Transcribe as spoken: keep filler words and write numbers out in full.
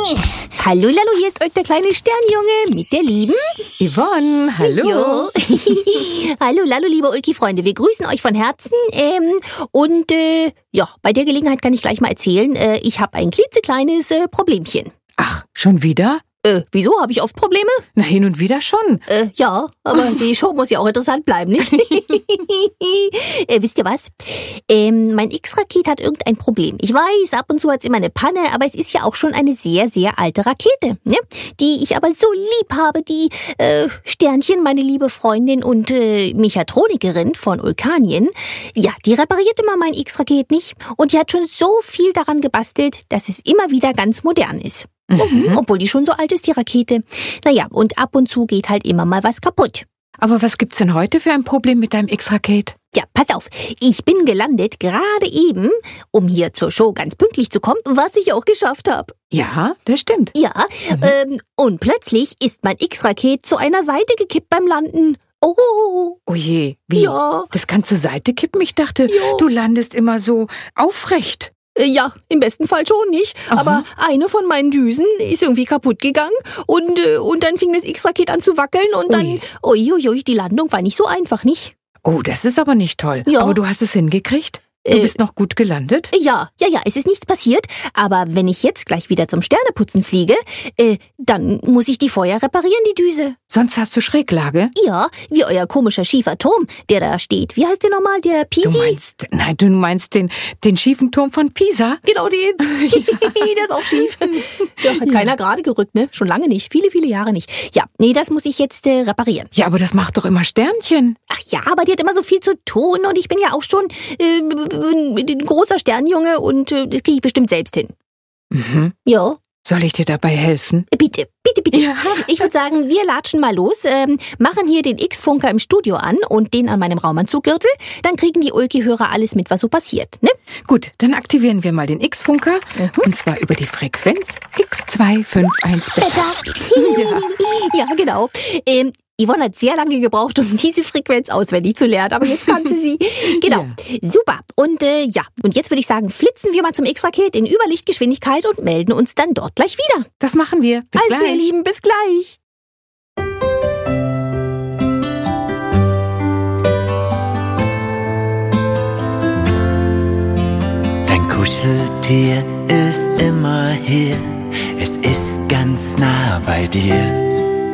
Hallo, Lalo, hier ist euch der kleine Sternjunge mit der lieben Yvonne, hallo. Hallo, Lalo, liebe Ulki-Freunde, wir grüßen euch von Herzen. Ähm, und äh, ja, bei der Gelegenheit kann ich gleich mal erzählen, äh, ich habe ein klitzekleines äh, Problemchen. Ach, schon wieder? Äh, wieso? Habe ich oft Probleme? Na, hin und wieder schon. Äh, ja, aber die Show muss ja auch interessant bleiben, nicht? äh, wisst ihr was? Ähm, mein X-Raket hat irgendein Problem. Ich weiß, ab und zu hat's immer eine Panne, aber es ist ja auch schon eine sehr, sehr alte Rakete, ne? Die ich aber so lieb habe, die äh, Sternchen, meine liebe Freundin und äh, Mechatronikerin von Ulkanien. Ja, die reparierte mal mein X-Raket nicht und die hat schon so viel daran gebastelt, dass es immer wieder ganz modern ist. Mhm. Obwohl die schon so alt ist, die Rakete. Naja, und ab und zu geht halt immer mal was kaputt. Aber was gibt's denn heute für ein Problem mit deinem X-Raket? Ja, pass auf. Ich bin gelandet, gerade eben, um hier zur Show ganz pünktlich zu kommen, was ich auch geschafft habe. Ja, das stimmt. Ja, mhm. ähm, und plötzlich ist mein X-Raket zu einer Seite gekippt beim Landen. Oh. Oh je, wie? Ja. Das kann zur Seite kippen? Ich dachte, Ja. du landest immer so aufrecht. Ja, im besten Fall schon nicht. Aha. Aber eine von meinen Düsen ist irgendwie kaputt gegangen und, äh, und dann fing das X-Raket an zu wackeln und dann, uiuiui, die Landung war nicht so einfach, nicht? Oh, das ist aber nicht toll. Ja. Aber du hast es hingekriegt? Du Äh, bist noch gut gelandet? Ja, ja, ja, es ist nichts passiert, aber wenn ich jetzt gleich wieder zum Sterneputzen fliege, äh, dann muss ich die vorher reparieren, die Düse. Sonst hast du Schräglage? Ja, wie euer komischer schiefer Turm, der da steht. Wie heißt der nochmal, der Pisi? Du meinst, nein, du meinst den, den schiefen Turm von Pisa? Genau den. Der ist auch schief. Ja, hat keiner gerade gerückt, ne? Schon lange nicht. Viele, viele Jahre nicht. Ja, nee, das muss ich jetzt äh, reparieren. Ja, aber das macht doch immer Sternchen. Ach ja, aber die hat immer so viel zu tun und ich bin ja auch schon äh, ein großer Sternjunge und äh, das kriege ich bestimmt selbst hin. Mhm. Ja. Soll ich dir dabei helfen? Bitte, bitte, bitte. Ja. Ich würde sagen, wir latschen mal los, ähm, machen hier den X-Funker im Studio an und den an meinem Raumanzuggürtel. Dann kriegen die Ulki-Hörer alles mit, was so passiert, ne? Gut, dann aktivieren wir mal den X-Funker. Mhm. Und zwar über die Frequenz X zwei fünf eins Beta. Ja. Ja, genau. Ähm, Yvonne hat sehr lange gebraucht, um diese Frequenz auswendig zu lernen, aber jetzt kann sie sie. Genau, super. Und äh, ja, und jetzt würde ich sagen, flitzen wir mal zum X-Raket in Überlichtgeschwindigkeit und melden uns dann dort gleich wieder. Das machen wir. Bis also, gleich. ihr Lieben, bis gleich. Dein Kuscheltier ist immer hier, es ist ganz nah bei dir.